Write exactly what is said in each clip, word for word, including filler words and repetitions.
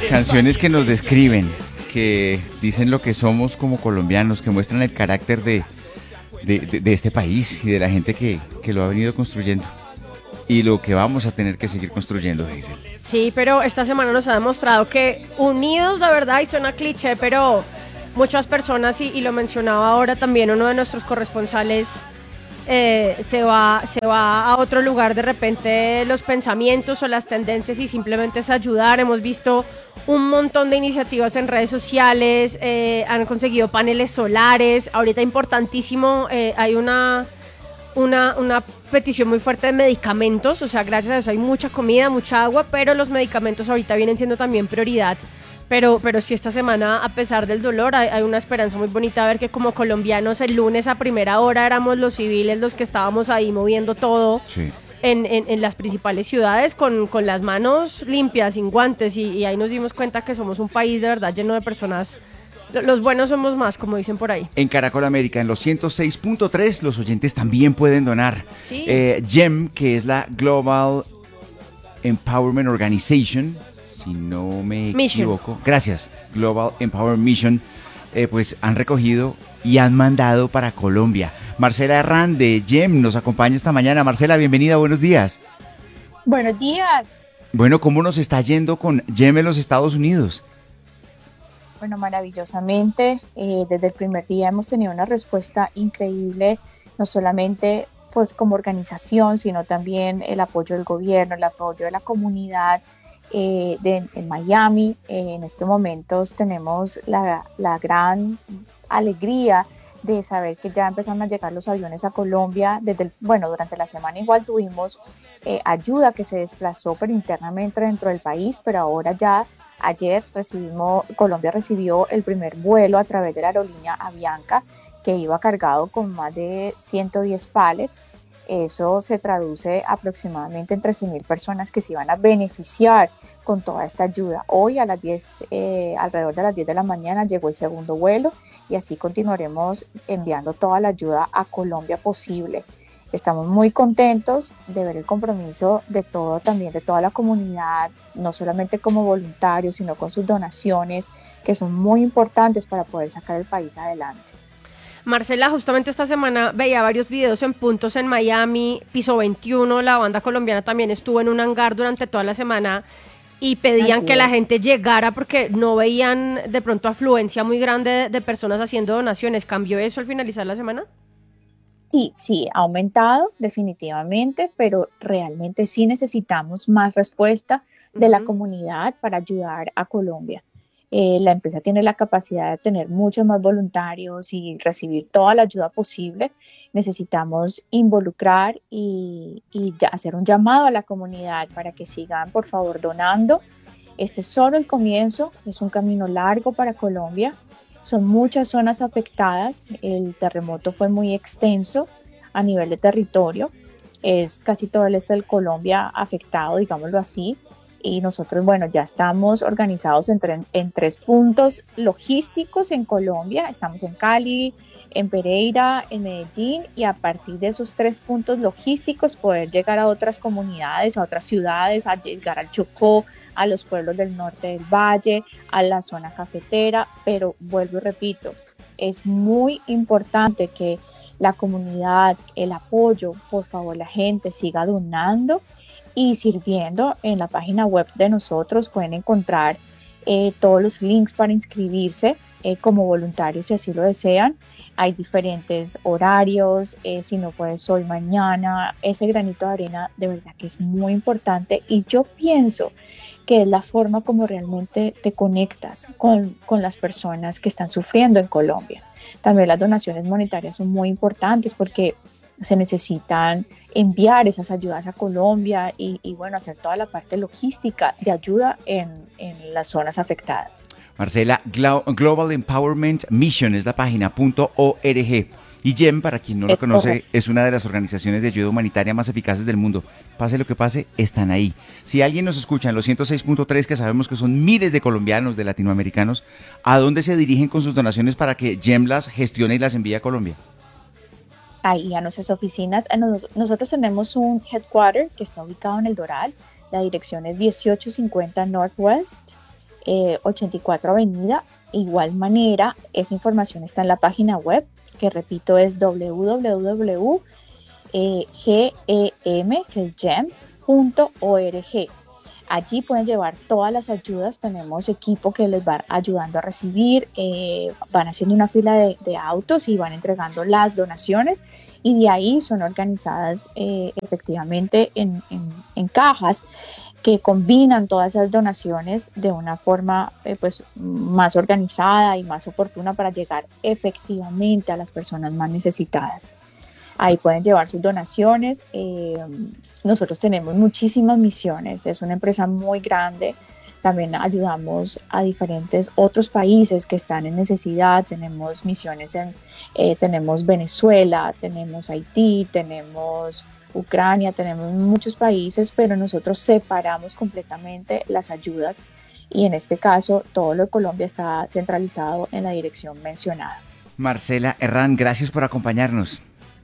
Canciones que nos describen, que dicen lo que somos como colombianos, que muestran el carácter de, de, de, de este país y de la gente que, que lo ha venido construyendo. Y lo que vamos a tener que seguir construyendo, Hazel. Sí, pero esta semana nos ha demostrado que unidos, la verdad, y suena cliché, pero muchas personas, y, y lo mencionaba ahora también uno de nuestros corresponsales, eh, se va, se va a otro lugar de repente los pensamientos o las tendencias y simplemente es ayudar. Hemos visto un montón de iniciativas en redes sociales, eh, han conseguido paneles solares, ahorita importantísimo, eh, hay una... Una, una petición muy fuerte de medicamentos, o sea, gracias a eso hay mucha comida, mucha agua, pero los medicamentos ahorita vienen siendo también prioridad. Pero, pero sí, esta semana, a pesar del dolor, hay, hay una esperanza muy bonita, ver que como colombianos el lunes a primera hora éramos los civiles los que estábamos ahí moviendo todo. Sí. En, en, en las principales ciudades con, con las manos limpias, sin guantes, y, y ahí nos dimos cuenta que somos un país de verdad lleno de personas. Los buenos somos más, como dicen por ahí. En Caracol América, en los ciento seis punto tres, los oyentes también pueden donar. Sí. Eh, G E M, que es la Global Empowerment Organization, si no me Mission. equivoco. Gracias, Global Empowerment Mission, eh, pues han recogido y han mandado para Colombia. Marcela Herrán de G E M nos acompaña esta mañana. Marcela, bienvenida, buenos días. Buenos días. Bueno, ¿cómo nos está yendo con G E M en los Estados Unidos? Bueno, maravillosamente, eh, desde el primer día hemos tenido una respuesta increíble, no solamente pues como organización, sino también el apoyo del gobierno, el apoyo de la comunidad eh, de, en Miami. Eh, en estos momentos tenemos la, la gran alegría de saber que ya empezaron a llegar los aviones a Colombia. Desde el, bueno, durante la semana igual tuvimos eh, ayuda que se desplazó, pero internamente dentro del país, pero ahora ya ayer recibimos, Colombia recibió el primer vuelo a través de la aerolínea Avianca, que iba cargado con más de ciento diez pallets. Eso se traduce aproximadamente en trece mil personas que se iban a beneficiar con toda esta ayuda. Hoy a las diez, eh, alrededor de las diez de la mañana llegó el segundo vuelo y así continuaremos enviando toda la ayuda a Colombia posible. Estamos muy contentos de ver el compromiso de todo, también de toda la comunidad, no solamente como voluntarios, sino con sus donaciones, que son muy importantes para poder sacar el país adelante. Marcela, justamente esta semana veía varios videos en puntos en Miami, Piso veintiuno, la banda colombiana también estuvo en un hangar durante toda la semana y pedían Así que es. la gente llegara porque no veían de pronto afluencia muy grande de, de personas haciendo donaciones. ¿Cambió eso al finalizar la semana? Sí, sí, ha aumentado definitivamente, pero realmente sí necesitamos más respuesta de la Uh-huh. comunidad para ayudar a Colombia. Eh, la empresa tiene la capacidad de tener muchos más voluntarios y recibir toda la ayuda posible. Necesitamos involucrar y, y ya hacer un llamado a la comunidad para que sigan, por favor, donando. Este es solo el comienzo, es un camino largo para Colombia. Son muchas zonas afectadas, el terremoto fue muy extenso a nivel de territorio, es casi todo el este de Colombia afectado, digámoslo así, y nosotros, bueno, ya estamos organizados en, tre- en tres puntos logísticos en Colombia, estamos en Cali, en Pereira, en Medellín, y a partir de esos tres puntos logísticos poder llegar a otras comunidades, a otras ciudades, a llegar al Chocó, a los pueblos del norte del valle, a la zona cafetera, pero vuelvo y repito, es muy importante que la comunidad, el apoyo, por favor, la gente siga donando y sirviendo. En la página web de nosotros pueden encontrar eh, todos los links para inscribirse eh, como voluntarios si así lo desean. Hay diferentes horarios, eh, si no puedes hoy, mañana. Ese granito de arena de verdad que es muy importante y yo pienso que es la forma como realmente te conectas con, con las personas que están sufriendo en Colombia. También las donaciones monetarias son muy importantes porque se necesitan enviar esas ayudas a Colombia y, y bueno, hacer toda la parte logística de ayuda en, en las zonas afectadas. Marcela, Glo- Global Empowerment Mission es la página .org. Y G E M, para quien no lo Es conoce, correcto. es una de las organizaciones de ayuda humanitaria más eficaces del mundo. Pase lo que pase, están ahí. Si alguien nos escucha en los ciento seis punto tres, que sabemos que son miles de colombianos, de latinoamericanos, ¿a dónde se dirigen con sus donaciones para que G E M las gestione y las envíe a Colombia? Ahí a nuestras oficinas. Nos- nosotros tenemos un headquarter que está ubicado en El Doral. La dirección es dieciocho cincuenta Northwest eh, ochenta y cuatro Avenida. Igual manera, esa información está en la página web, que repito es w w w punto gem, que es gem punto org. Allí pueden llevar todas las ayudas, tenemos equipo que les va ayudando a recibir, eh, van haciendo una fila de, de autos y van entregando las donaciones, y de ahí son organizadas eh, efectivamente en, en, en cajas que combinan todas esas donaciones de una forma eh, pues, más organizada y más oportuna para llegar efectivamente a las personas más necesitadas. Ahí pueden llevar sus donaciones. Eh, nosotros tenemos muchísimas misiones, es una empresa muy grande. También ayudamos a diferentes otros países que están en necesidad. Tenemos misiones en, eh, tenemos Venezuela, tenemos Haití, tenemos Ucrania, tenemos muchos países, pero nosotros separamos completamente las ayudas, y en este caso todo lo de Colombia está centralizado en la dirección mencionada. Marcela Herrán, gracias por acompañarnos.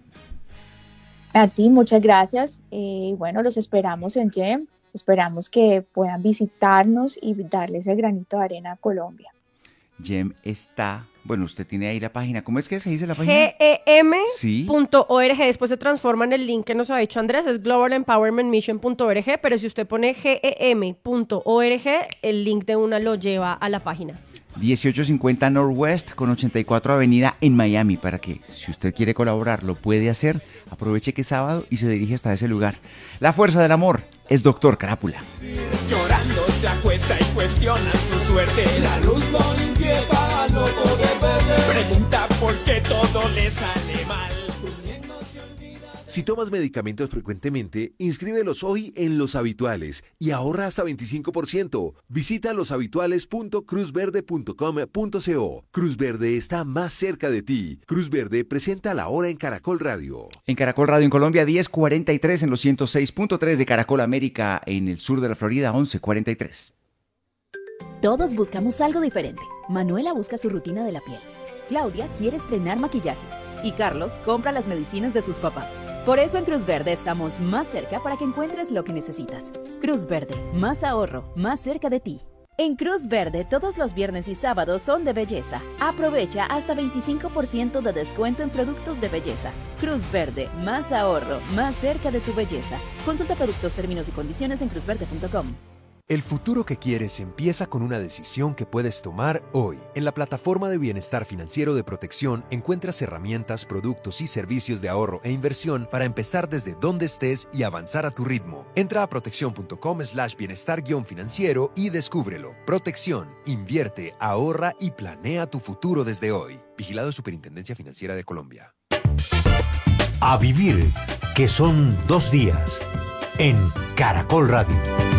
A ti, muchas gracias. Eh, bueno, los esperamos en GEM. Esperamos que puedan visitarnos y darle ese granito de arena a Colombia. GEM está, bueno, usted tiene ahí la página. ¿Cómo es que se dice la página? gem punto org. Sí. Después se transforma en el link que nos ha dicho Andrés, es global empowerment mission punto org, pero si usted pone gem punto org, el link de una lo lleva a la página. dieciocho cincuenta Northwest con ochenta y cuatro Avenida en Miami, para que si usted quiere colaborar lo puede hacer. Aproveche que es sábado y se dirige hasta ese lugar. La fuerza del amor es Doctor Crápula. Llorando se acuesta y cuestiona su suerte. La luz no le inquieta, no puede ver. Pregunta por qué todo le sale mal. Si tomas medicamentos frecuentemente, inscríbelos hoy en Los Habituales y ahorra hasta veinticinco por ciento. Visita loshabituales punto cruz verde punto com punto co. Cruz Verde está más cerca de ti. Cruz Verde presenta La Hora en Caracol Radio. En Caracol Radio en Colombia, diez cuarenta y tres en los ciento seis punto tres de Caracol América en el sur de la Florida, once cuarenta y tres. Todos buscamos algo diferente. Manuela busca su rutina de la piel. Claudia quiere estrenar maquillaje. Y Carlos compra las medicinas de sus papás. Por eso en Cruz Verde estamos más cerca para que encuentres lo que necesitas. Cruz Verde, más ahorro, más cerca de ti. En Cruz Verde todos los viernes y sábados son de belleza. Aprovecha hasta veinticinco por ciento de descuento en productos de belleza. Cruz Verde, más ahorro, más cerca de tu belleza. Consulta productos, términos y condiciones en cruz verde punto com. El futuro que quieres empieza con una decisión que puedes tomar hoy. En la plataforma de bienestar financiero de Protección encuentras herramientas, productos y servicios de ahorro e inversión para empezar desde donde estés y avanzar a tu ritmo. Entra a protección punto com slash bienestar guión financiero y descúbrelo. Protección, invierte, ahorra y planea tu futuro desde hoy. Vigilado Superintendencia Financiera de Colombia. A vivir, que son dos días, en Caracol Radio.